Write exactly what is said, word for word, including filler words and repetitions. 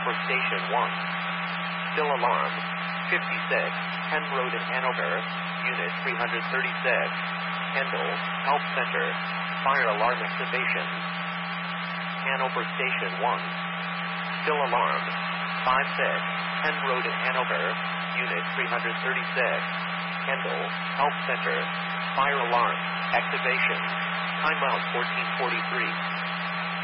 Hanover Station one. Still alarm. fifty-six, Penn Road in Hanover, Unit three thirty-six. Kendall, Help Center, Fire Alarm Activation. Hanover Station one. Still alarm. five-six, Penn Road in Hanover, Unit three thirty-six. Kendall, Help Center, Fire Alarm Activation. Timeout fourteen forty-three.